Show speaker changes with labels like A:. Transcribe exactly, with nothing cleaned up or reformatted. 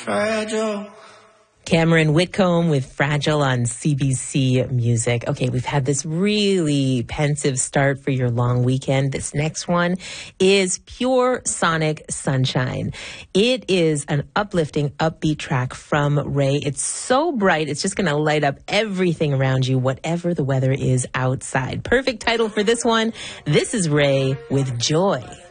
A: fragile.
B: Cameron Whitcomb with Fragile on C B C Music. Okay, we've had this really pensive start for your long weekend. This next one is Pure Sonic Sunshine. It is an uplifting, upbeat track from Ray. It's so bright, it's just going to light up everything around you, whatever the weather is outside. Perfect title for this one. This is Ray with Joy.